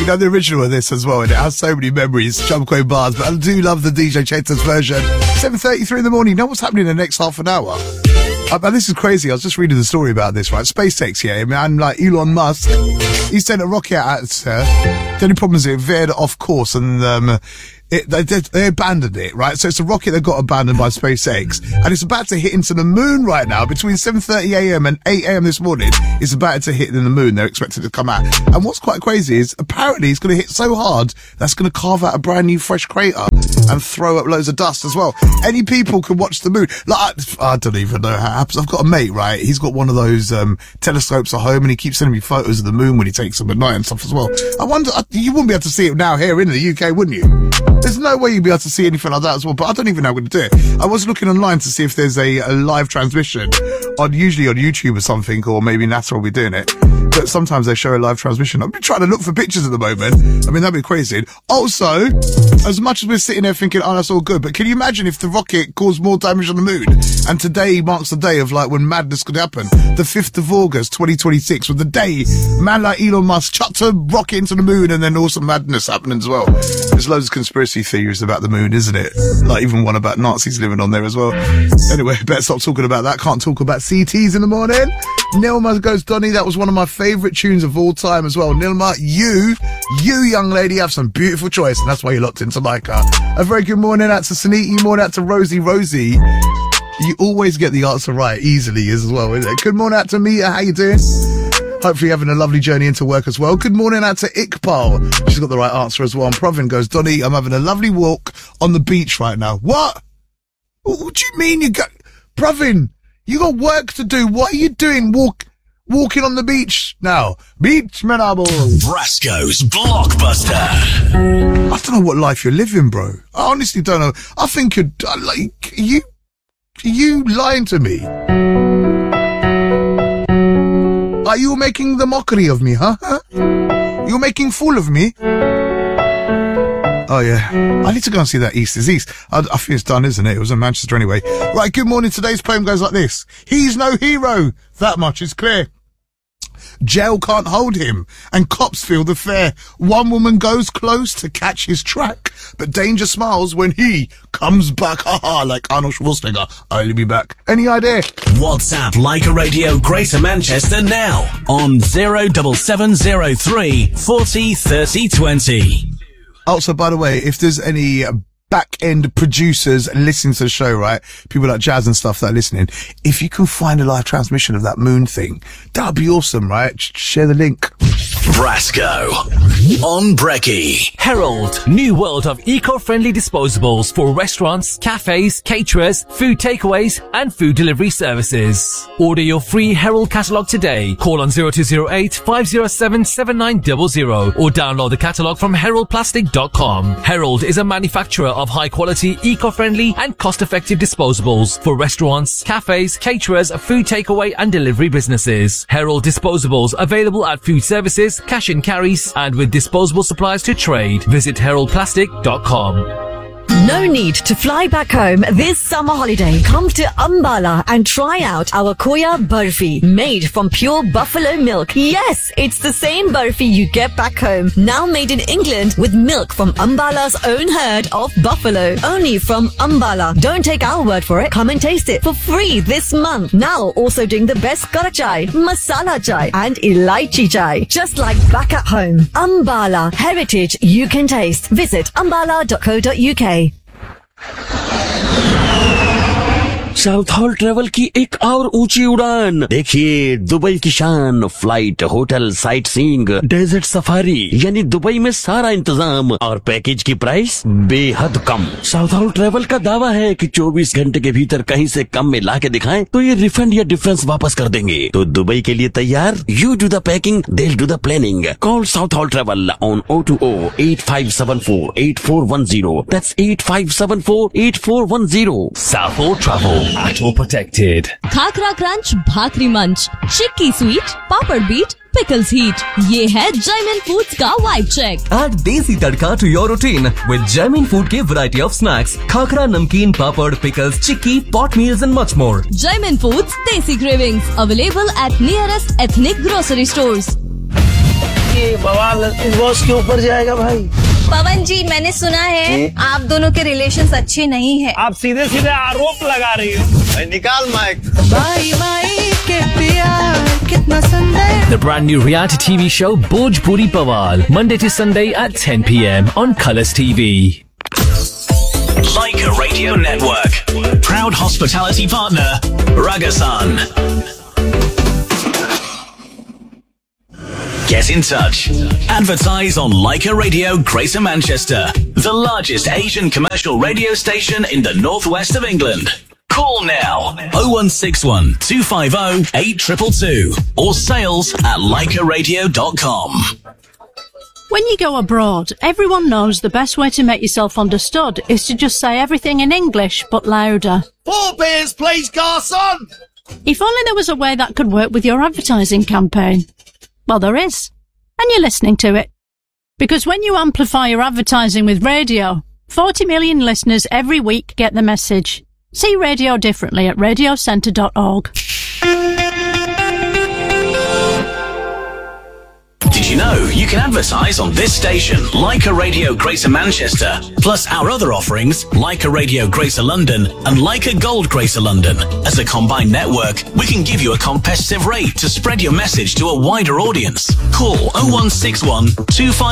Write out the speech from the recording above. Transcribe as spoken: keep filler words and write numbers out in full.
know the original of this as well, and it has so many memories, Shumquay bars, but I do love the D J Chetas version. seven thirty-three in the morning, you know what's happening in the next half an hour? Uh, but this is crazy, I was just reading the story about this, right? SpaceX, yeah, man, like Elon Musk, he sent a rocket out at her. The only problem is it veered off course, and um, it, they, they abandoned it, right? So it's a rocket that got abandoned by SpaceX, and it's about to hit into the moon right now. Between seven thirty a.m. and eight a.m. this morning, it's about to hit in the moon. They're expected to come out. And what's quite crazy is, apparently, it's going to hit so hard, that's going to carve out a brand new fresh crater and throw up loads of dust as well. Any people can watch the moon. Like, I, I don't even know how it happens. I've got a mate, right? He's got one of those um, telescopes at home, and he keeps sending me photos of the moon when he takes them at night and stuff as well. I wonder, you wouldn't be able to see it now here in the U K, wouldn't you? There's no way you'd be able to see anything like that as well, but I don't even know how I'm going to do it. I was looking online to see if there's a, a live transmission on, usually on YouTube or something, or maybe NASA will be doing it. But sometimes they show a live transmission. I'm trying to look for pictures at the moment. I mean, that'd be crazy. Also, as much as we're sitting there thinking, oh, that's all good, but can you imagine if the rocket caused more damage on the moon? And today marks the day of, like, when madness could happen. The fifth of August, twenty twenty-six, was the day man like Elon Musk chucked a rocket into the moon, and then also madness happening as well. There's loads of conspiracy theories about the moon, isn't it? Like, even one about Nazis living on there as well. Anyway, better stop talking about that. Can't talk about C Ts in the morning. Nilma Goes Donny, that was one of my favourite tunes of all time as well. Nilma, you, you young lady have some beautiful choice, and that's why you're locked into my car. A very good morning out to Suniti, morning out to Rosie. Rosie, you always get the answer right easily as well, isn't it? Good morning out to Mia, how you doing? Hopefully you're having a lovely journey into work as well. Good morning out to Iqbal. She's got the right answer as well. And Provin goes, Donny, I'm having a lovely walk on the beach right now. What? What do you mean you got... Provin, you got work to do. What are you doing walk, walking on the beach now? Beach menable. Brasco's Blockbuster. I don't know what life you're living, bro. I honestly don't know. I think you're... Like, you... You lying to me? Are you making the mockery of me, huh? huh? You're making fool of me? Oh, yeah. I need to go and see that East is East. I, I think it's done, isn't it? It was in Manchester anyway. Right, good morning. Today's poem goes like this. He's no hero. That much is clear. Jail can't hold him, and cops feel the fear. One woman goes close to catch his track, but danger smiles when he comes back. Haha, like Arnold Schwarzenegger. I'll be back. Any idea? WhatsApp Leica Radio Greater Manchester now on zero seven seven zero three forty thirty twenty. Also, by the way, if there's any back-end producers listening to the show, right? People like Jazz and stuff that are listening. If you can find a live transmission of that moon thing, that'd be awesome, right? Share the link. Brasco on Brecky. Herald, new world of eco-friendly disposables for restaurants, cafes, caterers, food takeaways, and food delivery services. Order your free Herald catalogue today. Call on zero two zero eight, five zero seven, seven nine zero zero or download the catalogue from herald plastic dot com. Herald is a manufacturer of high-quality, eco-friendly, and cost-effective disposables for restaurants, cafes, caterers, food takeaway, and delivery businesses. Herald disposables available at food services, cash and carries, and with disposable supplies to trade. Visit herald plastic dot com. No need to fly back home this summer holiday. Come to Ambala and try out our Koya Burfi, made from pure buffalo milk. Yes, it's the same burfi you get back home, now made in England with milk from Ambala's own herd of buffalo. Only from Ambala. Don't take our word for it. Come and taste it for free this month. Now also doing the best kara chai, masala chai, and elaichi chai. Just like back at home. Ambala, heritage you can taste. Visit ambala dot co dot uk. South hall travel की एक और ऊंची उड़ान देखिए, Dubai की शान, flight, hotel, sight seeing, desert safari, यानी Dubai में सारा इंतजाम और पैकेज की प्राइस बेहद कम। साउथ हॉल ट्रेवल का दावा है कि चौबीस घंटे के भीतर कहीं से कम में ला के दिखाएं तो ये रिफंड या डिफरेंस वापस कर देंगे। तो दुबई के लिए तैयार? You do the packing, they'll do the planning. Call South Hall Travel on zero two zero, eight five seven four, eight four one zero. That's eight five seven four, eight four one zero. South Hall Travel. At all protected. Khakhra crunch, भाकरी मंच, चिक्की sweet, पापड़ beat, pickles heat. ये है Jaimin Foods का vibe check. Add desi tadka to your routine with Jaimin Food के variety of snacks, khakhra, नमकीन, पापड़, pickles, chikki, pot meals and much more. Jaimin Foods Desi Cravings available at nearest ethnic grocery stores. ये बवाल boss के ऊपर जाएगा भाई। पवन जी, मैंने सुना है आप दोनों के रिलेशंस अच्छे नहीं है। आप सीधे सीधे आरोप लगा रही हो। निकाल माइक। बाई बाई के प्यार कितना सुंदर। The brand new reality T V show Bhojpuri Bawal, Monday to Sunday at ten p m on Colours T V. Leica Radio Network. Proud hospitality partner, Ragasan. Get in touch. Advertise on Leica Radio Greater Manchester, the largest Asian commercial radio station in the northwest of England. Call now oh one six one, two five oh, eight two two two or sales at leica radio dot com. When you go abroad, everyone knows the best way to make yourself understood is to just say everything in English but louder. Four beers, please, garçon. If only there was a way that could work with your advertising campaign. Well, there is. And you're listening to it. Because when you amplify your advertising with radio, forty million listeners every week get the message. See radio differently at radio centre dot org. Did you know you can advertise on this station, Leica Radio Greater Manchester, plus our other offerings, Leica Radio Greater London and Leica Gold Greater London. As a combined network, we can give you a competitive rate to spread your message to a wider audience. Call oh one six one, two five